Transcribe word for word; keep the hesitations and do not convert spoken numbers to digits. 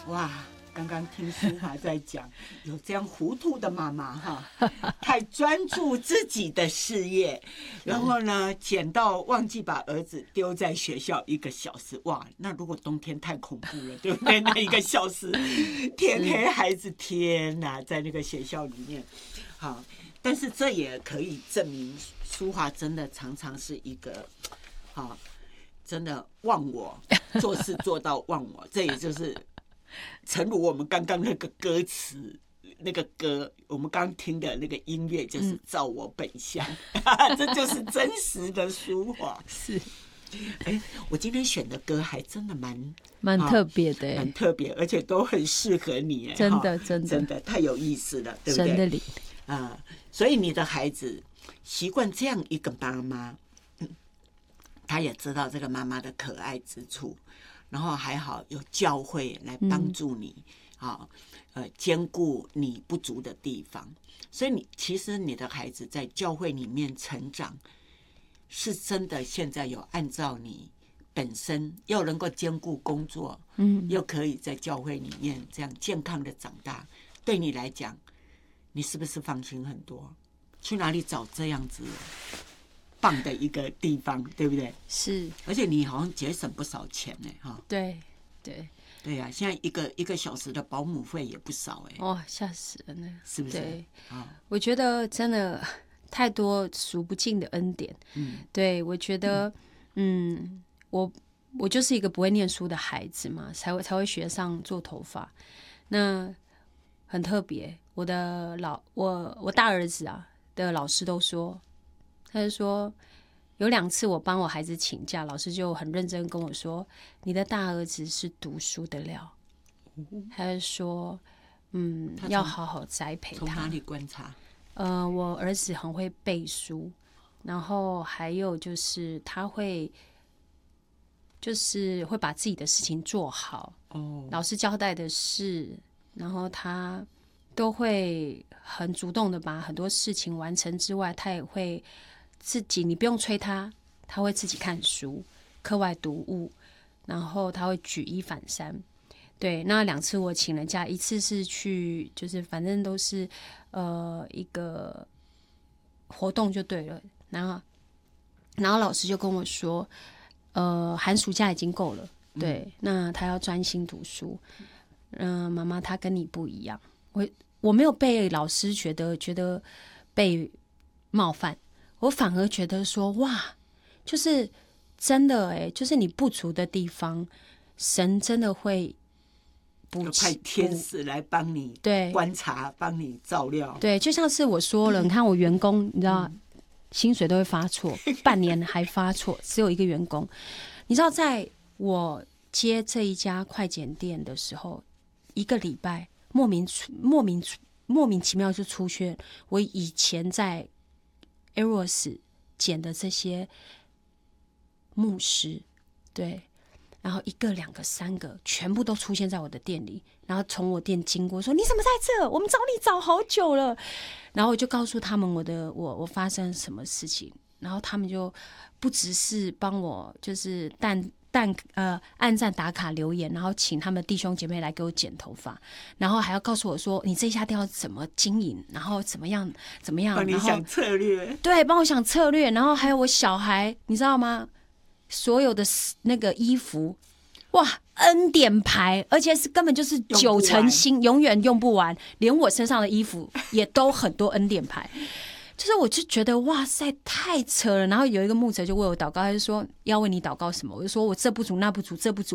哇，刚刚听淑华在讲，有这样糊涂的妈妈哈，太专注自己的事业，然后呢，捡到忘记把儿子丢在学校一个小时，哇，那如果冬天太恐怖了，对不对？那一个小时，天黑，孩子天哪，在那个学校里面，好，但是这也可以证明淑华真的常常是一个，好，真的忘我，做事做到忘我，这也就是。诚如我们刚刚那个歌词，那个歌，我们刚听的那个音乐，就是照我本相，嗯、这就是真实的淑华。 是， 哎，我今天选的歌还真的蛮蛮特别的， 蛮特别，而且都很适合你， 真的真的真的太有意思了，对不对？ 神的灵啊、呃，所以你的孩子习惯这样一个妈妈，嗯，他也知道这个妈妈的可爱之处。然后还好有教会来帮助你，啊、嗯，呃，兼顾你不足的地方。所以你其实你的孩子在教会里面成长，是真的现在有按照你本身又能够兼顾工作，嗯，又可以在教会里面这样健康的长大。对你来讲，你是不是放心很多？去哪里找这样子棒的一个地方，对不对？ 是，而且你好像节省不少钱呢，哈。 对对对呀、啊，现在一个一个小时的保姆费也不少哎。 哦，吓死人了， 是不是？ 对， 哦、 我觉得真的太多数不尽的恩典。嗯，对，我觉得，嗯，嗯我我就是一个不会念书的孩子嘛，才会才会学上做头发，那很特别。我的老我我大儿子啊的老师都说。他就说，有两次我帮我孩子请假，老师就很认真跟我说：“你的大儿子是读书的料。”他就说：“嗯，要好好栽培他。” 从哪里观察？ 呃，我儿子很会背书，然后还有就是他会，就是会把自己的事情做好。哦，老师交代的事，然后他都会很主动的把很多事情完成之外，他也会。自己你不用催他，他会自己看书、课外读物，然后他会举一反三。对，那两次我请了假，一次是去，就是反正都是呃一个活动就对了。然后，然后老师就跟我说，呃，寒暑假已经够了，对，嗯、那他要专心读书。嗯、呃，妈妈，他跟你不一样，我我没有被老师觉得觉得被冒犯。我反而觉得说，哇，就是真的哎，就是你不足的地方，神真的会补派天使来帮你对观察，帮你照料。 对，就像是我说了，你看我员工，你知道，嗯、薪水都会发错，半年还发错，只有一个员工。你知道，在我接这一家快剪店的时候，一个礼拜莫名莫名莫名其妙就出现我以前在。Eros 捡的这些牧师，对，然后一个、两个、三个，全部都出现在我的店里，然后从我店经过，说你怎么在这？我们找你找好久了。然后我就告诉他们我的我我发生什么事情，然后他们就不只是帮我，就是但。但呃，按赞打卡留言，然后请他们弟兄姐妹来给我剪头发，然后还要告诉我说你这家店要怎么经营，然后怎么样怎么样， 帮你想策略， 对，帮我想策略，然后还有我小孩，你知道吗？所有的那个衣服，哇，恩典牌，而且是根本就是九成新，永远用不完，连我身上的衣服也都很多恩典牌。就是我就觉得哇塞太扯了，然后有一个牧者就为我祷告，他就说要为你祷告什么，我就说我这不足那不足这不足